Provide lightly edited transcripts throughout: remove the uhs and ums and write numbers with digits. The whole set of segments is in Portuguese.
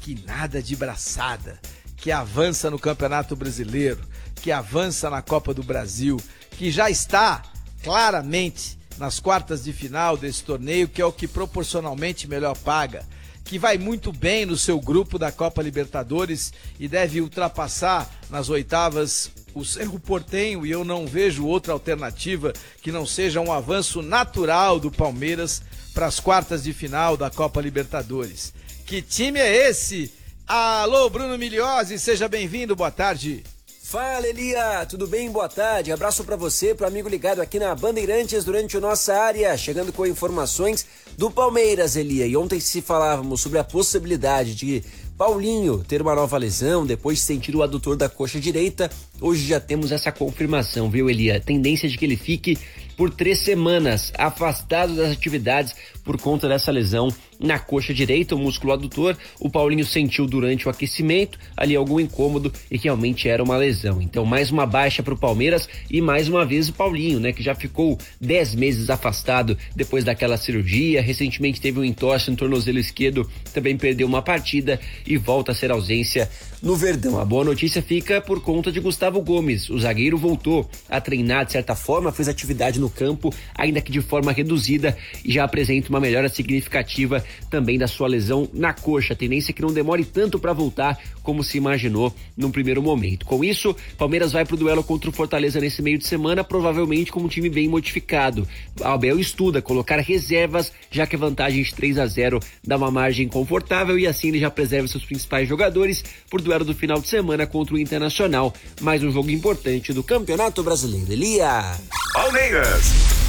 que nada de braçada, que avança no Campeonato Brasileiro, que avança na Copa do Brasil, que já está claramente nas quartas de final desse torneio, que é o que proporcionalmente melhor paga, que vai muito bem no seu grupo da Copa Libertadores e deve ultrapassar nas oitavas o Cerro Porteño, e eu não vejo outra alternativa que não seja um avanço natural do Palmeiras para as quartas de final da Copa Libertadores. Que time é esse? Alô, Bruno Migliosi, seja bem-vindo, boa tarde. Fala, Elia, tudo bem? Boa tarde, abraço pra você, pro amigo ligado aqui na Bandeirantes durante a nossa área, chegando com informações do Palmeiras, Elia. E ontem se falávamos sobre a possibilidade de Paulinho ter uma nova lesão depois de sentir o adutor da coxa direita. Hoje já temos essa confirmação, viu, Elia? A tendência de que ele fique por 3 semanas afastado das atividades por conta dessa lesão na coxa direita, o músculo adutor. O Paulinho sentiu durante o aquecimento ali algum incômodo e realmente era uma lesão. Então mais uma baixa para o Palmeiras e mais uma vez o Paulinho, né, que já ficou 10 meses afastado depois daquela cirurgia. Recentemente teve um entorse no tornozelo esquerdo, também perdeu uma partida e volta a ser ausência no Verdão. A boa notícia fica por conta de Gustavo Gomes. O zagueiro voltou a treinar de certa forma, fez atividade no campo, ainda que de forma reduzida, e já apresenta uma melhora significativa também da sua lesão na coxa. A tendência é que não demore tanto para voltar como se imaginou num primeiro momento. Com isso, Palmeiras vai pro duelo contra o Fortaleza nesse meio de semana, provavelmente com um time bem modificado. Abel estuda colocar reservas, já que a vantagem de 3-0 dá uma margem confortável e assim ele já preserva seus principais jogadores por duelo do final de semana contra o Internacional. Mais um jogo importante do Campeonato Brasileiro. Elia! Palmeiras!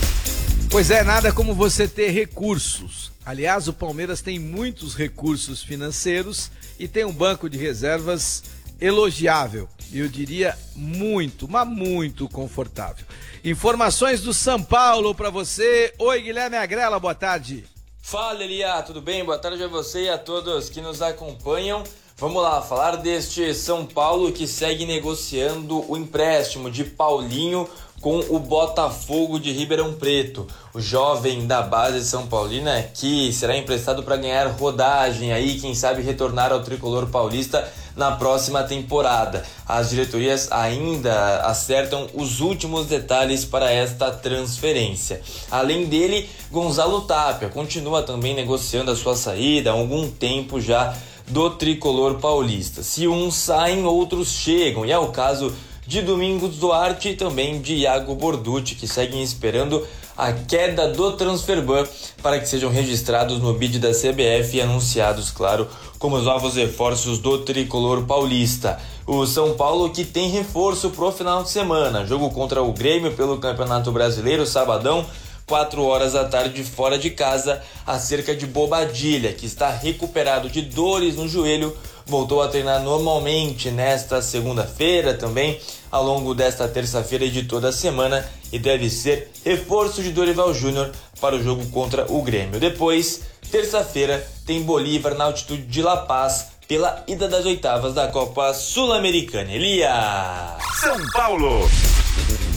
Pois é, nada como você ter recursos. Aliás, o Palmeiras tem muitos recursos financeiros e tem um banco de reservas elogiável. Eu diria muito, mas muito confortável. Informações do São Paulo para você. Oi, Guilherme Agrela, boa tarde. Fala, Elia, tudo bem? Boa tarde a você e a todos que nos acompanham. Vamos lá, falar deste São Paulo que segue negociando o empréstimo de Paulinho com o Botafogo de Ribeirão Preto. O jovem da base São Paulina que será emprestado para ganhar rodagem aí, quem sabe retornar ao tricolor paulista na próxima temporada. As diretorias ainda acertam os últimos detalhes para esta transferência. Além dele, Gonzalo Tapia continua também negociando a sua saída há algum tempo já do tricolor paulista. Se uns saem, outros chegam, e é o caso de Domingos Duarte e também de Iago Borducci, que seguem esperando a queda do transferban para que sejam registrados no bid da CBF e anunciados, claro, como os novos reforços do tricolor paulista. O São Paulo que tem reforço pro final de semana, jogo contra o Grêmio pelo Campeonato Brasileiro, sabadão, 4 horas da tarde, fora de casa, acerca de Bobadilha, que está recuperado de dores no joelho, voltou a treinar normalmente nesta segunda-feira, também ao longo desta terça-feira e de toda a semana, e deve ser reforço de Dorival Júnior para o jogo contra o Grêmio. Depois, terça-feira, tem Bolívar na altitude de La Paz pela ida das oitavas da Copa Sul-Americana. Elia! São Paulo!